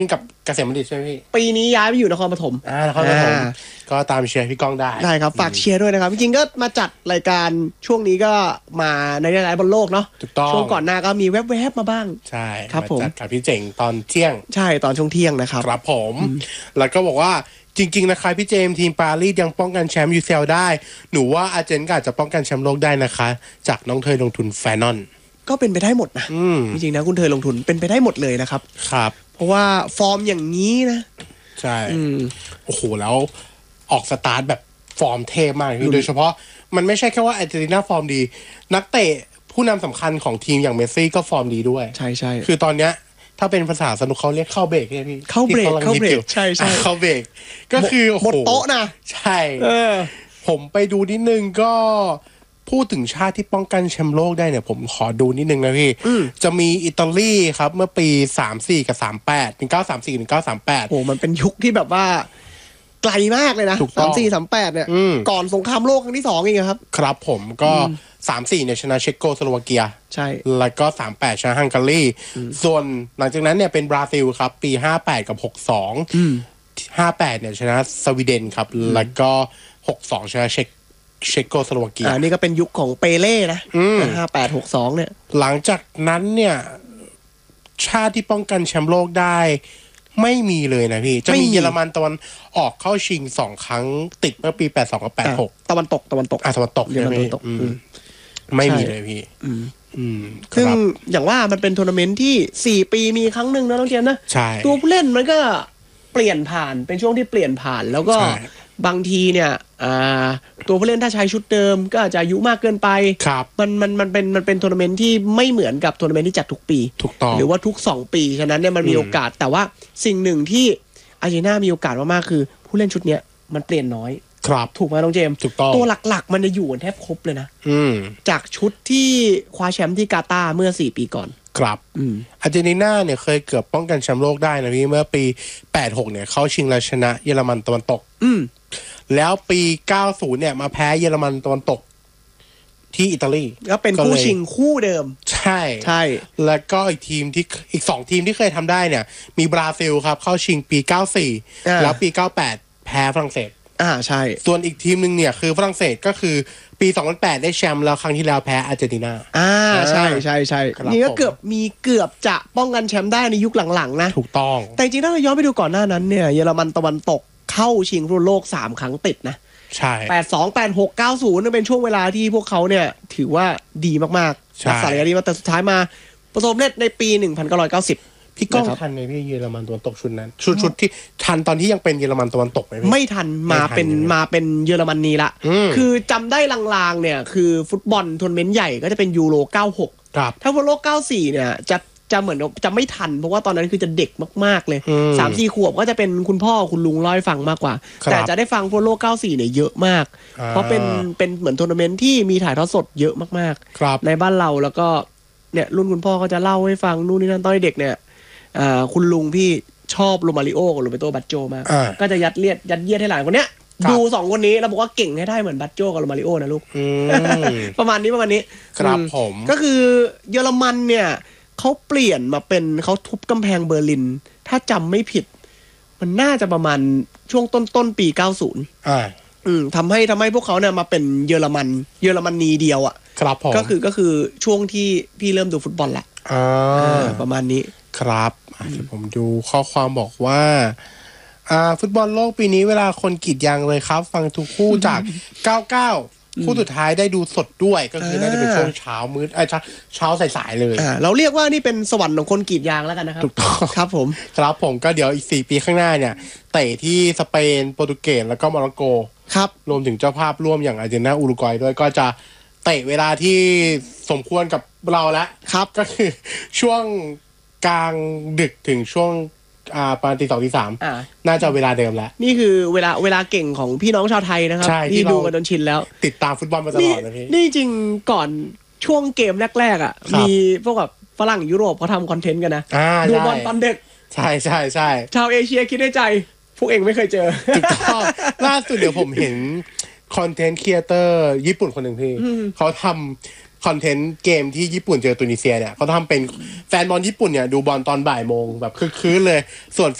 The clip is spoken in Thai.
นี่กับเกษมบัณฑิตใช่ไหมพี่ปีนี้ย้ายไปอยู่นครปฐมนครปฐมก็ตามเชียร์พี่ก้องได้ครับฝากเชียร์ด้วยนะครับจริงๆก็มาจัดรายการช่วงนี้ก็มาในหลายๆบอลโลกเนาะช่วงก่อนหน้าก็มีแวบๆมาบ้างใช่ครับผมจัดกับพี่เจ๋งตอนเที่ยงใช่ตอนช่วงเที่ยงนะครับครับผมแล้วก็บอกว่าจริงๆนะคะพี่เจมทีมปารีสยังป้องกันแชมป์ UCL ได้หนูว่าอาร์เจนก็อาจจะป้องกันแชมป์โลกได้นะคะจากน้องเธอลงทุนแฟนอนก็เป็นไปได้หมดนะจริงๆนะคุณเธอลงทุนเป็นไปได้หมดเลยนะครับครับเพราะว่าฟอร์มอย่างนี้นะใช่โอ้โหแล้วออกสตาร์ทแบบฟอร์มเทพมากโดยเฉพาะมันไม่ใช่แค่ว่าอาร์เจนตินาฟอร์มดีนักเตะผู้นำสำคัญของทีมอย่างเมสซี่ก็ฟอร์มดีด้วยใช่ใช่คือตอนเนี้ยถ้าเป็นภาษาสนุกเขาเรียกเข้าเบรกใช่ไหมพี่เข้าเบรกใช่ใช่เข้าเบรกก็คือหมดโต๊ะนะใช่ผมไปดูนิดนึงก็พูดถึงชาติที่ป้องกันแชมป์โลกได้เนี่ยผมขอดูนิดนึงนะพี่จะมีอิตาลีครับเมื่อปี34กับ38 1934 1938 โอ้มันเป็นยุคที่แบบว่าไกลมากเลยนะ34 38เนี่ยก่อนสงครามโลกครั้งที่2เองครับครับผมก็34เนี่ยชนะเช็กโกสโลวาเกียใช่แล้วก็38ชนะฮังการีส่วนหลังจากนั้นเนี่ยเป็นบราซิลครับปี58กับ62 58เนี่ยชนะสวีเดนครับแล้วก็62ชนะเช็กโกสโลวาเกียนี่ก็เป็นยุคของเปเล่นะ58-62เนี่ยหลังจากนั้นเนี่ยชาติที่ป้องกันแชมป์โลกได้ไม่มีเลยนะพี่จะมีเยอรมันตะวันออกเข้าชิง2ครั้งติดเมื่อปี82กับ86 ตะวันตกตะวันตกเยอรมันตะวันตกไม่มีเลยพี่ซึ่งอย่างว่ามันเป็นทัวร์นาเมนต์ที่4ปีมีครั้งหนึ่งนะน้องเจมส์นะตัวผู้เล่นมันก็เปลี่ยนผ่านเป็นช่วงที่เปลี่ยนผ่านแล้วก็บางทีเนี่ยตัวผู้เล่นถ้าใช้ชุดเดิมก็อาจจะอายุมากเกินไปมันเป็นทัวร์นาเมนต์ที่ไม่เหมือนกับทัวร์นาเมนต์ที่จัดทุกปีถูกต้องหรือว่าทุก2ปีฉะนั้นเนี่ยมันมีโอกาสแต่ว่าสิ่งหนึ่งที่อาร์เจนตินามีโอกาสมากๆคือผู้เล่นชุดเนี้ยมันเปลี่ยนน้อยครับถูกไหมน้องเจมส์ถูกต้องตัวหลักๆมันจะอยู่กันแทบครบเลยนะจากชุดที่คว้าแชมป์ที่กาตาร์เมื่อ4ปีก่อนครับอาร์เจนตินาเนี่ยเคยเกือบป้องกันแชมป์โลกได้นะพี่เมื่อปี86เนี่ยเข้าชิงและชนะเยอรมันตะวันตกแล้วปี90เนี่ยมาแพ้เยอรมันตะวันตกที่อิตาลีก็เป็นคู่ชิงคู่เดิมใช่แล้วก็อีก2ทีมที่เคยทำได้เนี่ยมีบราซิลครับเข้าชิงปี94แล้วปี98แพ้ฝรั่งเศสใช่ส่วนอีกทีมนึงเนี่ยคือฝรั่งเศสก็คือปี2008ได้แชมป์แล้วครั้งที่แล้วแพ้อาร์เจนตินาใช่นี่ก็เกือบจะป้องกันแชมป์ได้ในยุคหลังๆนะถูกต้องแต่จริงๆถ้าเราย้อนไปดูก่อนหน้านั้นเนี่ยเยอรมันตะวันตกเข้าชิงฟุตบอลโลก3ครั้งติดนะใช่ 82 86 90นั่นเป็นช่วงเวลาที่พวกเขาเนี่ยถือว่าดีมากๆรักษาระยะดีมาแต่สุดท้ายมาประสบความสำเร็จในปี1990 พี่ก้องทันไหมพี่เยอรมันตะวันตกชุดนั้นชุดที่ทันตอนที่ยังเป็นเยอรมันตะวันตกไหมไม่ทันมาเป็นเยอรมนีละคือจำได้ลางๆเนี่ยคือฟุตบอลทัวร์นาเมนต์ใหญ่ก็จะเป็นยูโร96 ครับถ้าฟุตบอลโลก94เนี่ยจะเหมือนจะไม่ทันเพราะว่าตอนนั้นคือจะเด็กมากๆเลย 3-4 ขวบก็จะเป็นคุณพ่อคุณลุงเล่าให้ฟังมากกว่าแต่จะได้ฟังฟุตบอลโลก94เนี่ยเยอะมากเพราะเป็นเหมือนทัวร์นาเมนต์ที่มีถ่ายทอดสดเยอะมากๆในบ้านเราแล้วก็เนี่ยรุ่นคุณพ่อก็จะเล่าให้ฟังนู่นนี่นั่นตอนเด็กเนี่ยคุณลุงพี่ชอบโรมาริโอกับโรเบโตบัตโจมากก็จะยัดเยียดให้หลานคนเนี้ยดู2คนนี้แล้วบอกว่าเก่งให้ได้เหมือนบัตโจกับโรมาริโอนะลูกประมาณนี้ครับผมก็คือเยอรมันเนี่ยเขาเปลี่ยนมาเป็นเขาทุบกำแพงเบอร์ลินถ้าจำไม่ผิดมันน่าจะประมาณช่วงต้นปี90ทำให้พวกเขาเนี่ยมาเป็นเยอรมนีเดียวอ่ะครับผมก็คือช่วงที่พี่เริ่มดูฟุตบอลแหละประมาณนี้ครับผมดูข้อความบอกว่าฟุตบอลโลกปีนี้เวลาคนกรีดยางเลยครับฟังทุกคู่จาก99คู่สุดท้ายได้ดูสดด้วยก็คือน่าจะเป็นช่วงเช้ามื้อเช้าสายๆเลยเราเรียกว่านี่เป็นสวรรค์ของคนกรีดยางแล้วกันนะครับถูกต้องครับผมก็เดี๋ยวอีก4ปีข้างหน้าเนี่ยเตะที่สเปนโปรตุเกสแล้วก็โมร็อกโกครับรวมถึงเจ้าภาพร่วมอย่างอาร์เจนตินาอุรุกวัยด้วยก็จะเตะเวลาที่สมควรกับเราแล้วครับก็คือช่วงกลางดึกถึงช่วงประมาณตี 2 ตี 3น่าจะเวลาเดิมแล้วนี่คือเวลาเก่งของพี่น้องชาวไทยนะครับที่ดูกันจนชินแล้วติดตามฟุตบอลมาตลอดนะพี่นี่จริงก่อนช่วงเกมแรกๆมีพวกแบบฝรั่งยุโรปเขาทำคอนเทนต์กันนะดูบอลตอนเด็กใช่ชาวเอเชียคิดในใจพวกเองไม่เคยเจอถูกต้องล่าสุดเดี๋ยวผมเห็นคอนเทนต์ครีเอเตอร์ญี่ปุ่นคนหนึ่งพี่เขาทคอนเทนต์เกมที่ญี่ปุ่นเจอตุนิเซียเนี่ยเขาทำเป็นแฟนบอลญี่ปุ่นเนี่ยดูบอลตอนบ่ายโมงแบบคึกคืนเลยส่วน